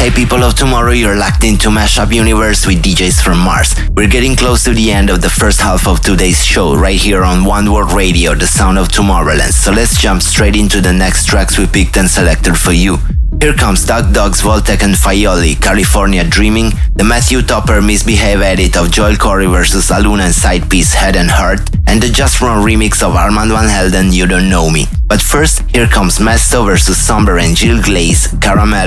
Hey people of tomorrow, you're locked into Mashup Universe with DJs from Mars. We're getting close to the end of the first half of today's show right here on One World Radio, the sound of Tomorrowland. So let's jump straight into the next tracks we picked and selected for you. Here comes Doug Dogs, Voltec and Faioli, California Dreaming, the Matthew Topper Misbehave edit of Joel Corey vs. Aluna and side piece Head and Heart, and the Just Run remix of Armand Van Helden, You Don't Know Me. But first, here comes Mesto vs. Somber and Jill Glaze, Caramel